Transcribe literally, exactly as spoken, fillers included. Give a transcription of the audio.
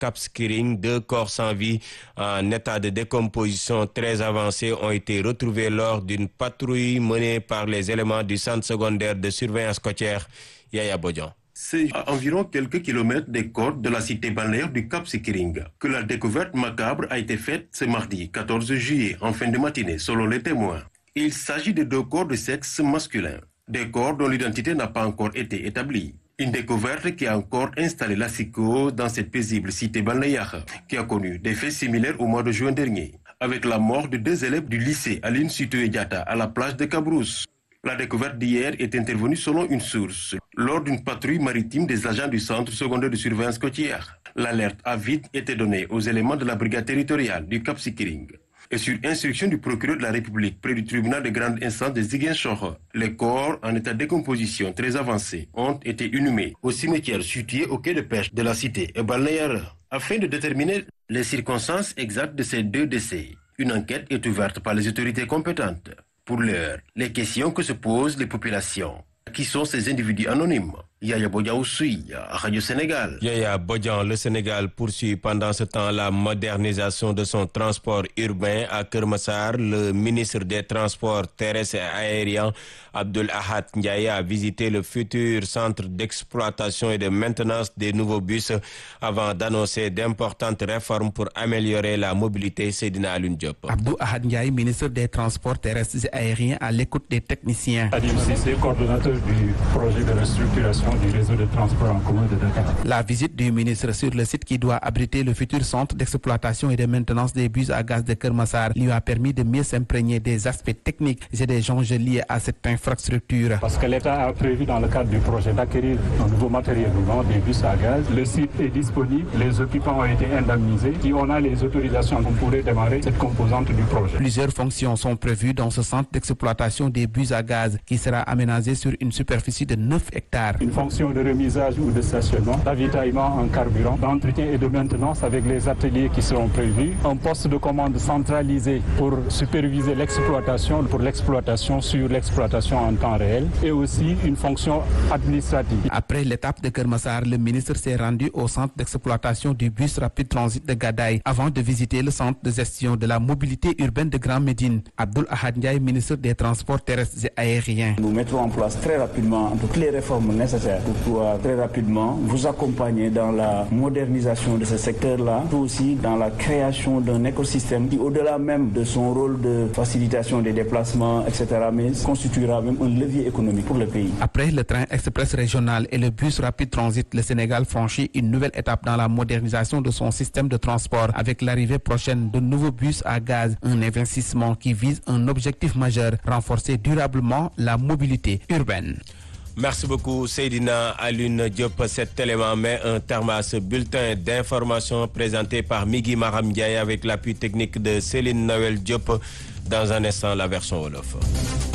Cap Skirring. Deux corps sans vie en état de décomposition très avancé ont été retrouvés lors d'une patrouille menée par les éléments du centre secondaire de surveillance côtière Yaya Bodian. C'est à environ quelques kilomètres des côtes de la cité balnéaire du Cap Skirring que la découverte macabre a été faite ce mardi quatorze juillet en fin de matinée, selon les témoins. Il s'agit de deux corps de sexe masculin, des corps dont l'identité n'a pas encore été établie. Une découverte qui a encore installé la psychose dans cette paisible cité balnéaire, qui a connu des faits similaires au mois de juin dernier, avec la mort de deux élèves du lycée Aline Sitoé Diatta à la plage de Cabrousse. La découverte d'hier est intervenue selon une source, lors d'une patrouille maritime des agents du centre secondaire de surveillance côtière. L'alerte a vite été donnée aux éléments de la brigade territoriale du Cap Skirring. Et sur instruction du procureur de la République près du tribunal de grande instance de Ziguinchor, les corps en état de décomposition très avancé ont été inhumés au cimetière situé au quai de pêche de la cité et balnéaire. Afin de déterminer les circonstances exactes de ces deux décès, une enquête est ouverte par les autorités compétentes. Pour l'heure, les questions que se posent les populations. Qui sont ces individus anonymes? Yaya Bodian aussi, à Radio Sénégal. Yaya Bodian, le Sénégal poursuit pendant ce temps la modernisation de son transport urbain à Keur Massar. Le ministre des Transports terrestres et aériens, Abdoul Ahad Ndiaye, a visité le futur centre d'exploitation et de maintenance des nouveaux bus avant d'annoncer d'importantes réformes pour améliorer la mobilité. Seydina Alioune Diop. Abdoul Ahad Ndiaye, ministre des Transports terrestres et aériens, à l'écoute des techniciens. Adim Cissé, coordonnateur du projet de restructuration du réseau de transport en commun de Dakar. La visite du ministre sur le site qui doit abriter le futur centre d'exploitation et de maintenance des bus à gaz de Keur Massar lui a permis de mieux s'imprégner des aspects techniques et des enjeux liés à cette infrastructure. Parce que l'État a prévu dans le cadre du projet d'acquérir un nouveau matériel roulant, des bus à gaz. Le site est disponible, les occupants ont été indemnisés. Si on a les autorisations, on pourrait démarrer cette composante du projet. Plusieurs fonctions sont prévues dans ce centre d'exploitation des bus à gaz qui sera aménagé sur une superficie de neuf hectares. Une fonction de remisage ou de stationnement, d'avitaillement en carburant, d'entretien et de maintenance avec les ateliers qui seront prévus, un poste de commande centralisé pour superviser l'exploitation, pour l'exploitation sur l'exploitation en temps réel, et aussi une fonction administrative. Après l'étape de Keur Massar, le ministre s'est rendu au centre d'exploitation du bus rapide transit de Gadaye avant de visiter le centre de gestion de la mobilité urbaine de Grand Médine. Abdoul Ahad Ndiaye, ministre des Transports terrestres et aériens. Nous mettrons en place très rapidement toutes les réformes nécessaires pour pouvoir très rapidement vous accompagner dans la modernisation de ce secteur-là, mais aussi dans la création d'un écosystème qui, au-delà même de son rôle de facilitation des déplacements, et cetera, mais constituera même un levier économique pour le pays. Après le train express régional et le bus rapide transit, le Sénégal franchit une nouvelle étape dans la modernisation de son système de transport avec l'arrivée prochaine de nouveaux bus à gaz, un investissement qui vise un objectif majeur, renforcer durablement la mobilité urbaine. Merci beaucoup Seydina Alioune Diop. Cet élément met un terme à ce bulletin d'information présenté par Migui Maram Ndiaye avec l'appui technique de Céline Noël Diop. Dans un instant, la version Wolof.